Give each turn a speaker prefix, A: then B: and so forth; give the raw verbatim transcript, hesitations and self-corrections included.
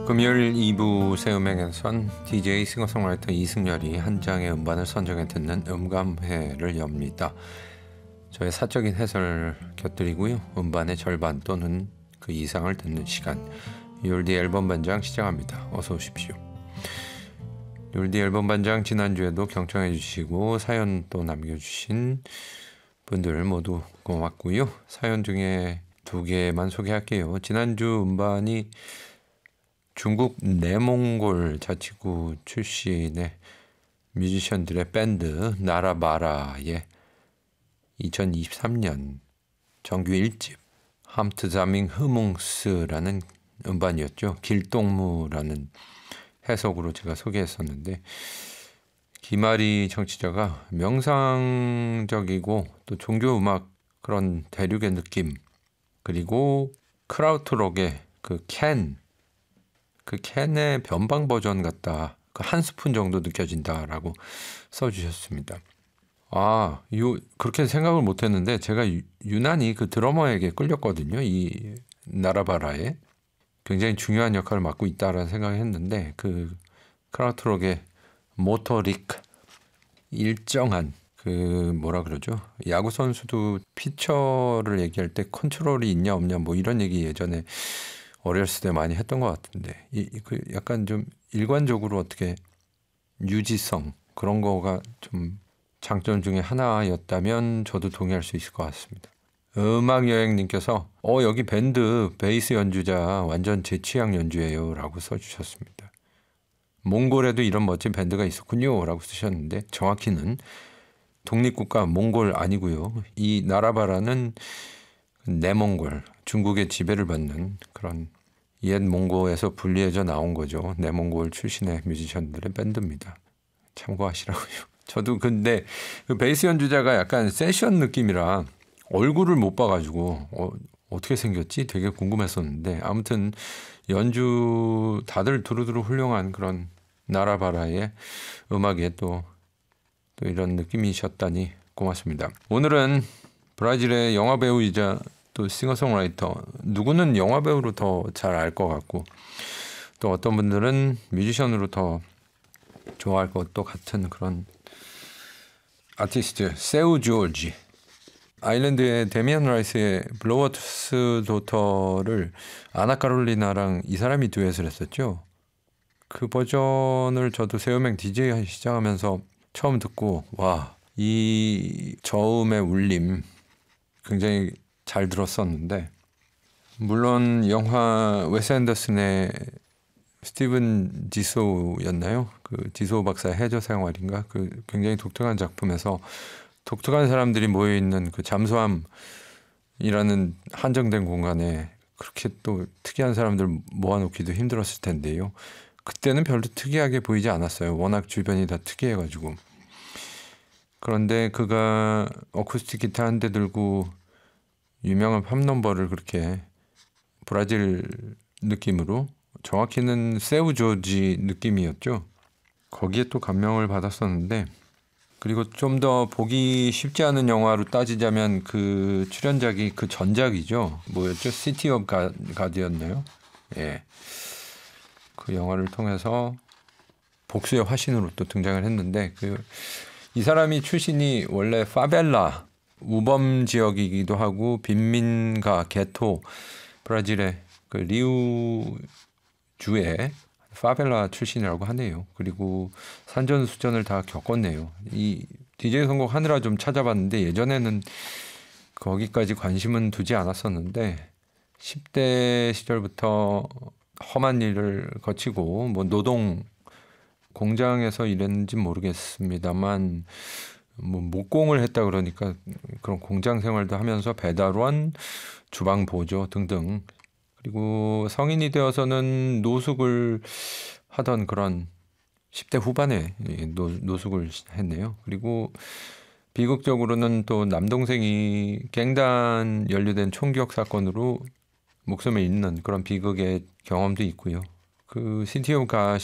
A: 금요일 이 부 새음악에선 디제이 싱어송라이터 이승열이 한 장의 음반을 선정해 듣는 음감회를 엽니다. 저의 사적인 해설을 곁들이고요. 음반의 절반 또는 그 이상을 듣는 시간. 율디 앨범 반장 시작합니다. 어서 오십시오. 율디 앨범 반장 지난주에도 경청해 주시고 사연 또 남겨주신 분들 모두 고맙고요. 사연 중에 두 개만 소개할게요. 지난주 음반이 중국 내몽골 자치구 출신의 뮤지션들의 밴드 나라바라의 이천이십삼 년 정규 일 집 함트자밍 흐뭉스라는 음반이었죠. 길동무라는 해석으로 제가 소개했었는데, 김아리 청취자가 명상적이고 또 종교음악 그런 대륙의 느낌, 그리고 크라우트록의 그 캔, 그 캔의 변방 버전 같다, 그 한 스푼 정도 느껴진다라고 써주셨습니다. 아, 요 그렇게 생각을 못했는데 제가 유, 유난히 그 드러머에게 끌렸거든요. 이 나라바라에 굉장히 중요한 역할을 맡고 있다라는 생각을 했는데, 그 크라우트록의 모토릭, 일정한 그 뭐라 그러죠? 야구 선수도 피처를 얘기할 때 컨트롤이 있냐 없냐 뭐 이런 얘기 예전에 어렸을 때 많이 했던 것 같은데, 이, 그 약간 좀 일관적으로 어떻게 유지성 그런 거가 좀 장점 중에 하나였다면 저도 동의할 수 있을 것 같습니다. 음악여행님께서 어 여기 밴드 베이스 연주자 완전 제 취향 연주예요 라고 써주셨습니다. 몽골에도 이런 멋진 밴드가 있었군요 라고 쓰셨는데, 정확히는 독립국가 몽골 아니고요. 이 나라바라는 내몽골, 중국의 지배를 받는 그런 옛 몽골에서 분리해져 나온 거죠. 내몽골 출신의 뮤지션들의 밴드입니다. 참고하시라고요. 저도 근데 그 베이스 연주자가 약간 세션 느낌이라 얼굴을 못 봐가지고 어, 어떻게 생겼지 되게 궁금했었는데, 아무튼 연주 다들 두루두루 훌륭한 그런 나라바라의 음악에 또, 또 이런 느낌이셨다니 고맙습니다. 오늘은 브라질의 영화배우이자 또 싱어송라이터, 누구는 영화배우로 더 잘 알 것 같고 또 어떤 분들은 뮤지션으로 더 좋아할 것도 같은 그런 아티스트 세우 조지, 아일랜드의 데미안 라이스의 블로워투스 도터를 아나카롤리나랑 이 사람이 듀엣을 했었죠. 그 버전을 저도 새음악 디제이 시작하면서 처음 듣고 와, 이 저음의 울림 굉장히 잘 들었었는데, 물론 영화 웨스 앤더슨의 스티븐 지소였나요? 그 지소 박사의 해저 생활인가? 그 굉장히 독특한 작품에서 독특한 사람들이 모여있는 그 잠수함이라는 한정된 공간에 그렇게 또 특이한 사람들 모아놓기도 힘들었을 텐데요. 그때는 별로 특이하게 보이지 않았어요. 워낙 주변이 다 특이해가지고. 그런데 그가 어쿠스틱 기타 한 대 들고 유명한 팝 넘버를 그렇게 브라질 느낌으로, 정확히는 세우 조지 느낌이었죠. 거기에 또 감명을 받았었는데, 그리고 좀 더 보기 쉽지 않은 영화로 따지자면 그 출연작이 그 전작이죠. 뭐였죠? 시티 오브 가드였나요? 예. 그 영화를 통해서 복수의 화신으로 또 등장을 했는데, 그 이 사람이 출신이 원래 파벨라, 우범 지역이기도 하고 빈민가, 게토, 브라질의 그 리우 주의 파벨라 출신이라고 하네요. 그리고 산전수전을 다 겪었네요. 이 디제이 선곡 하느라 좀 찾아봤는데 예전에는 거기까지 관심은 두지 않았었는데, 십 대 시절부터 험한 일을 거치고 뭐 노동 공장에서 일했는지 모르겠습니다만 뭐 목공을 했다 그러니까 그런 공장 생활도 하면서 배달원, 주방 보조 등등, 그리고 성인이 되어서는 노숙을 하던 그런 십 대 후반에 노, 노숙을 했네요. 그리고 비극적으로는 또 남동생이 갱단 연루된 총격 사건으로 목숨을 잃는 그런 비극의 경험도 있고요. 그 시티 오브 갓이